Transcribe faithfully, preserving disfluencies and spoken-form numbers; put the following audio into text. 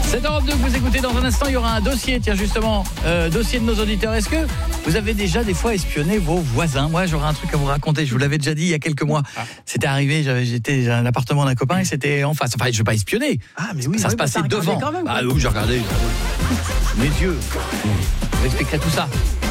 C'est Europe deux que vous écoutez. Dans un instant, il y aura un dossier, tiens justement, euh, dossier de nos auditeurs. Est-ce que vous avez déjà des fois espionné vos voisins? Moi, j'aurais un truc à vous raconter. Je vous l'avais déjà dit il y a quelques mois. Ah. C'était arrivé, j'avais, j'étais dans l'appartement d'un copain et c'était en face. Enfin, je ne vais pas espionner. Ah, mais oui, ça oui, se passait devant. Quand même, ah oui, j'ai regardé. Mes yeux. Vous expliquerez tout ça.